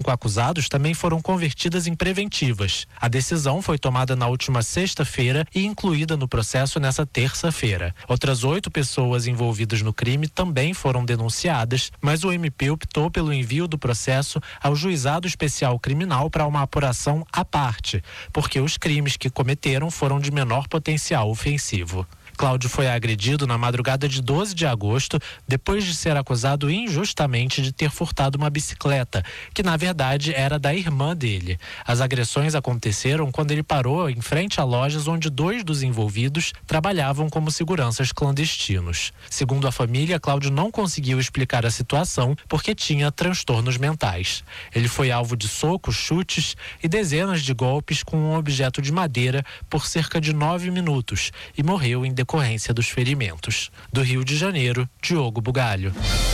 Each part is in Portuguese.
5 acusados também foram convertidas em preventivas. A decisão foi tomada na última sexta-feira e incluída no processo nessa terça-feira. Outras 8 pessoas envolvidas no crime também foram denunciadas, mas o MP optou pelo envio do processo ao Juizado Especial Criminal para uma apuração à parte, porque os crimes que cometeram foram de menor potencial ofensivo. Cláudio foi agredido na madrugada de 12 de agosto, depois de ser acusado injustamente de ter furtado uma bicicleta, que na verdade era da irmã dele. As agressões aconteceram quando ele parou em frente a lojas onde 2 dos envolvidos trabalhavam como seguranças clandestinos. Segundo a família, Cláudio não conseguiu explicar a situação porque tinha transtornos mentais. Ele foi alvo de socos, chutes e dezenas de golpes com um objeto de madeira por cerca de 9 minutos e morreu em decorrência dos ferimentos. Do Rio de Janeiro, Diogo Bugalho.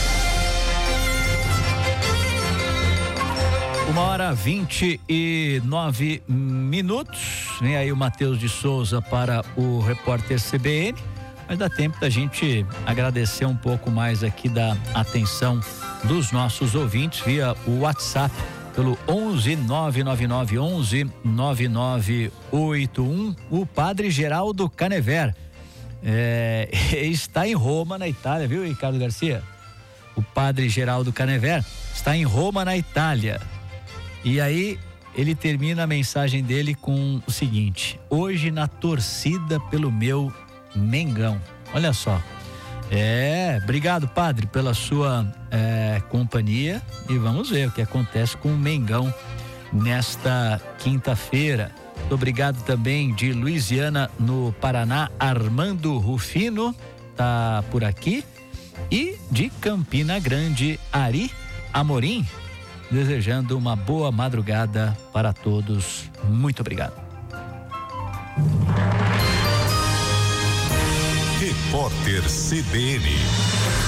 1h29. Vem aí o Matheus de Souza para o repórter CBN, mas dá tempo da gente agradecer um pouco mais aqui da atenção dos nossos ouvintes via o WhatsApp pelo 11 999 11 9981. O padre Geraldo Canever está em Roma, na Itália, viu, Ricardo Garcia? O padre Geraldo Canever está em Roma, na Itália. E aí ele termina a mensagem dele com o seguinte: hoje na torcida pelo meu Mengão. Olha só. Obrigado, padre, pela sua companhia, e vamos ver o que acontece com o Mengão nesta quinta-feira. Muito obrigado também de Luisiana, no Paraná, Armando Rufino tá por aqui, e de Campina Grande, Ari Amorim, desejando uma boa madrugada para todos. Muito obrigado. Repórter CBN.